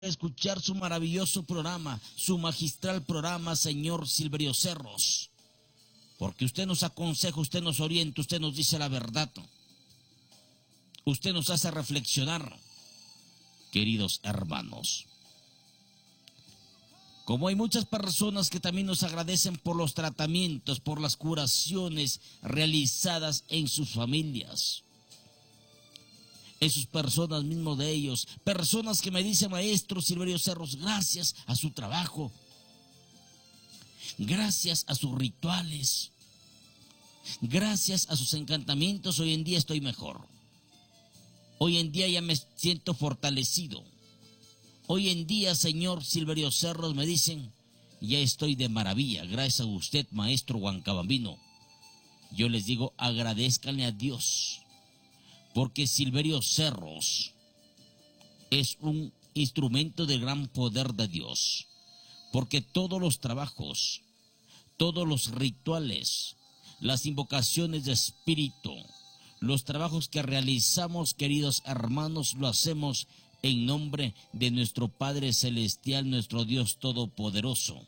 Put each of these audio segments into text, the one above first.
escuchar su maravilloso programa, su magistral programa, señor Silverio Cerros, porque usted nos aconseja, usted nos orienta, usted nos dice la verdad, usted nos hace reflexionar, queridos hermanos. Como hay muchas personas que también nos agradecen por los tratamientos, por las curaciones realizadas en sus familias, en sus personas mismos de ellos, personas que me dicen, maestro Silverio Cerros, gracias a su trabajo, gracias a sus rituales, gracias a sus encantamientos, hoy en día estoy mejor. Hoy en día ya me siento fortalecido. Hoy en día, señor Silverio Cerros, me dicen, ya estoy de maravilla, gracias a usted, maestro Huancabambino. Yo les digo, agradezcanle a Dios, porque Silverio Cerros es un instrumento del gran poder de Dios, porque todos los trabajos, todos los rituales, las invocaciones de espíritu, los trabajos que realizamos, queridos hermanos, lo hacemos en nombre de nuestro Padre Celestial, nuestro Dios Todopoderoso.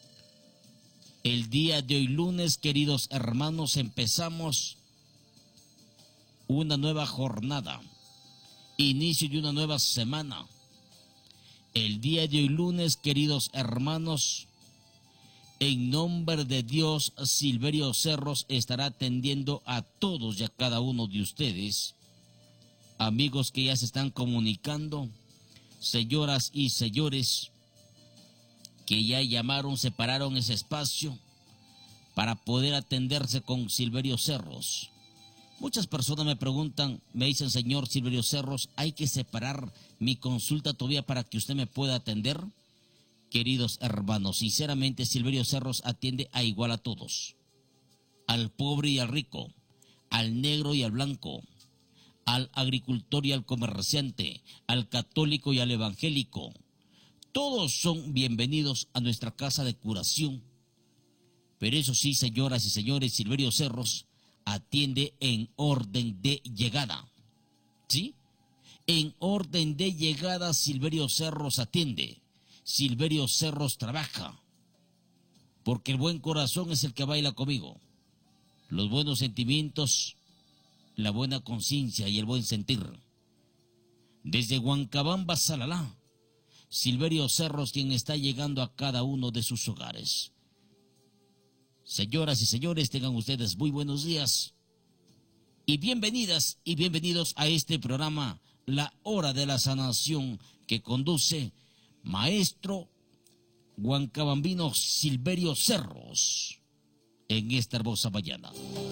El día de hoy lunes, queridos hermanos, empezamos una nueva jornada, inicio de una nueva semana. El día de hoy lunes, queridos hermanos, en nombre de Dios, Silverio Cerros estará atendiendo a todos y a cada uno de ustedes, amigos que ya se están comunicando, señoras y señores que ya llamaron, separaron ese espacio para poder atenderse con Silverio Cerros. Muchas personas me preguntan, me dicen, señor Silverio Cerros, ¿hay que separar mi consulta todavía para que usted me pueda atender? Queridos hermanos, sinceramente Silverio Cerros atiende a igual a todos, al pobre y al rico, al negro y al blanco, al agricultor y al comerciante, al católico y al evangélico. Todos son bienvenidos a nuestra casa de curación. Pero eso sí, señoras y señores, Silverio Cerros atiende en orden de llegada. ¿Sí? En orden de llegada, Silverio Cerros atiende. Silverio Cerros trabaja, porque el buen corazón es el que baila conmigo. Los buenos sentimientos, la buena conciencia y el buen sentir. Desde Huancabamba, Salalá, Silverio Cerros, quien está llegando a cada uno de sus hogares. Señoras y señores, tengan ustedes muy buenos días y bienvenidas y bienvenidos a este programa, La Hora de la Sanación, que conduce maestro Huancabambino Silverio Cerros en esta hermosa mañana.